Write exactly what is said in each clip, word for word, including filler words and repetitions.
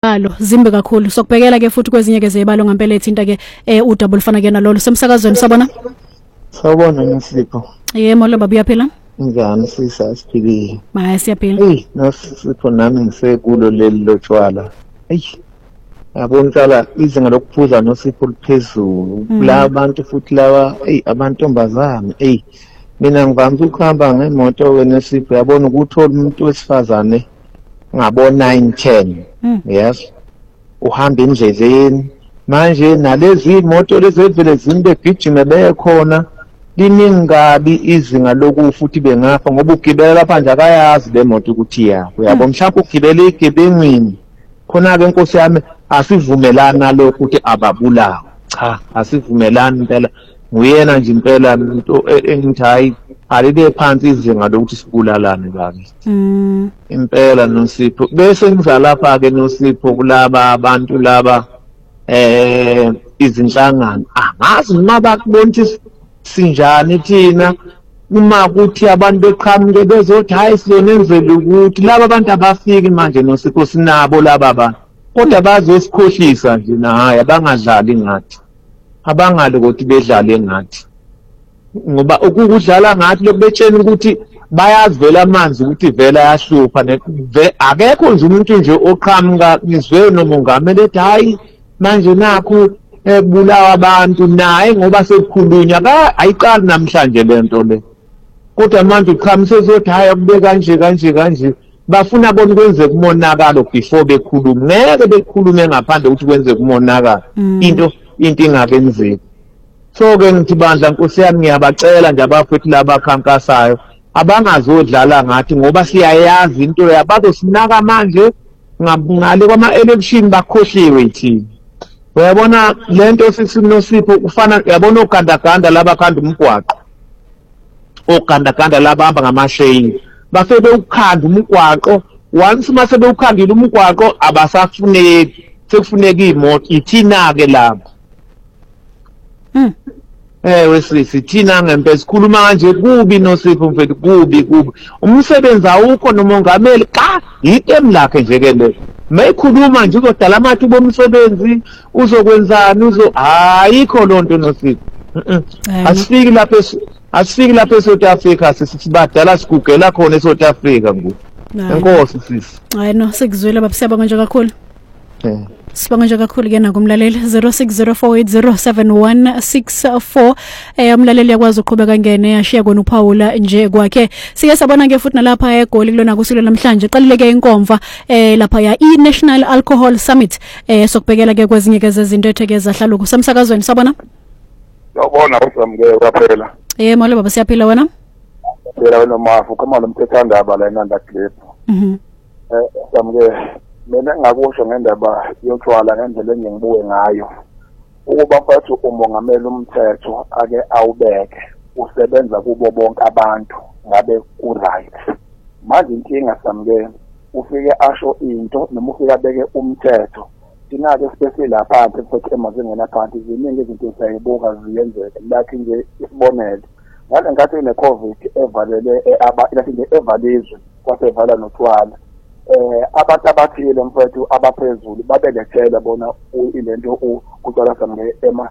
zezibalo zimbe kakhulu sokubhekela ke futhi kwezinye ke zezibalo ngempela ethinta ke u double fana ke nalolo semsakazweni sabona Sawubona Nosipho. Yebo lo baba uyaphila? Njani sisa siphilile? Maya siyaphila. Hey, Nosipho nami ngisekulo leli lotshwala. Hey. Yabona cala izinga lokuphuza Nosipho liphezulu. La abantu futhi lawa hey abantombazana hey. Mina ngivamile ukuhamba ngemoto weNosipho yabona ukuthola umuntu wesifazane ngabo nine ten. Yes. Uhamba endleleni. Manje nalezi imoto lezi evele zimbe gijime bekhona liningi kabi izinga lokufa futhi bengafa ngoba ugibela lapha nje akayazi le moto ukuthi yakho yabo mhlawumbe ugibele igebengwini khona ke inkosi yami asivumelana lokho ukuthi ababulawa cha asivumelani impela nguyena nje impela into engithi hayi alibe phansi izinga lokuthi sibulalane bakithi mm impela Nosipho bese ngizalapha ke Nosipho kulaba abantu laba eh izinhlangano angazi noma bakubona sinjani thina uma kuthi abantu beqhamuke bezothi hayi siyonenzela ukuthi laba abantu abafiki manje Nosipho sinabo laba abantu kodwa bazosikhohlisa nje na hayi abangadlali ngathi abangale ukuthi bedlale ngathi ngoba ukudlala ngathi lokubetshena ukuthi bayazivela amanzi ukuthi vela yahlupha akekho nje umuntu nje oqhamuka ngizwe nomongameli ethi hayi manje nakho ebulawa abantu naye ngoba sekukhulunywa aka ayiqali namhlanje lento le kodwa manje uqhamise zothi hayi akube kanje kanje kanje bafuna bona kwenze kumonakalo before bekhuluma ngeke bekhulume ngaphandle ukuthi kwenze kumonakalo into into ingakenzeki so ke ngithi bandla Nkosi yami ngiyabacela nje abafethu labakhankasayo abangazodlala ngathi ngoba siyayazi into yabazosinaka manje ngale kwama election bakhohliwe thina uyabona lento sisinosipho kufana yabona ogandaganda labakhanda umgwaqo ogandaganda labahamba ngamashayini bafebe ukukhanda umgwaqo once mase bewukhandile umgwaqo abasafuneki sekufuneka imoto ithina ke lapho mm eh wesisi thina ngempela sikhuluma kanje kubi Nosipho mfethu kubi kubi umsebenzi awukho nomongameli ka item lakhe nje ke le mayikhuluma nje uzodala amathuba omsebenzi uzokwenzani uzo ayikho lonto Nosipho asifiki lapha asifiki lapha eSouth Africa sisibadala sigugela khona eSouth Africa ngoku enkosi sisi hayi no sikuzwela baba siyabonga nje kakhulu eh Sibonga nje kakhulu ke nakumlaleli zero six zero four eight zero seven one six four eh umlaleli yakwazi uqhubeka ngene yashiya kona uPaula nje kwakhe sike sabona ke futhi nalapha eGoli kulona kusilo namhlanje qalileke inkomva eh lapha ya iNational Alcohol Summit eh sokubhekela ke kwezinye ke zezinto etheke zahlala kusemsakazweni sabona Yabona usamke kwaphela eh molo baba siyaphila wena phela wena mafu kama lo mthethanda la enanda clip mhm eh samke mina ngakusho ngendaba yotshwala ngendlela engibuye ngayo ukuba mfethu umongameli umthetho ake awubeke usebenza kubo bonke abantu ngabe ku right manje inkinga samke ufike asho into noma ufike abeke umthetho sinake sipese lapha mfethu emazingena phansi ziningi izinto esayibuka ziyenzeka lakhe nje isibonelo ngale ngathi ne covid evalele aba ilathi nje evalizwe kwasevala notshwala eh abantu abathile mfethu abaphezulu babelethela bona ilento ukucala sambe ema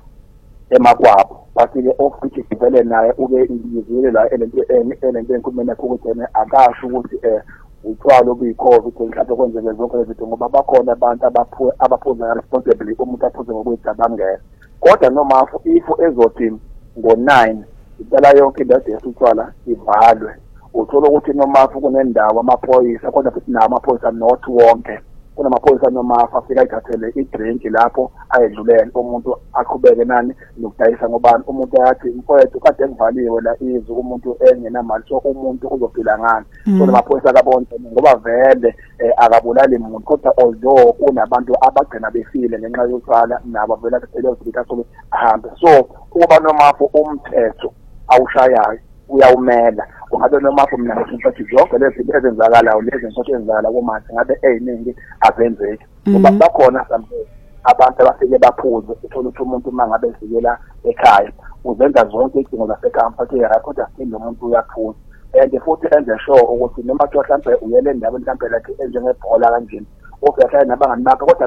emakwabo basike ofike givele naye uke ingizile la elento elento enkumene ukuthi akasho ukuthi eh uthwalo kuyicovid mhlawumbe kwenzeke zonke lezinto ngoba bakhona abantu abaphu abaphuza responsibly umuntu aphuze ngokwecabangela kodwa noma ifo ezothi ngo nine icala yonke into yesithwala ivalwe uthola ukuthi noma kunendawo amaphoyisa kodwa futhi nawo amaphoyisa not wonke kunamaphoyisa noma afika ithathele idrink lapho ayedlulele umuntu aqhubeke nani nokudayisa ngobani umuntu ayathi mfowethu kade ngivaliwe la izwi umuntu engenamali so umuntu uzophila ngani so lamaphoyisa kabonke ngoba vele akabulali umuntu kodwa although kunabantu abagcina befile ngenxa yokuqala nabo vele kuphela ukuthi asobe ahambe so ukuba noma umthetho awushayayo uyawumela ungabe noma mina ngithi zonke lezi zinto ezenzakalayo lezi zinto ezenzakala kumanje ngabe eziningi azenzeki ngoba bakhona abantu abafike baphuze uthola ukuthi umuntu mangabe esikela ekhaya uzenza zonke izinto zasekhaya kodwa kodwa lo muntu uyaphuza and futhi enze sure ukuthi noma mhlawumbe uyele endaweni mhlawumbe lakhe enjengebhola kanjani ofika nabangani bakhe kodwa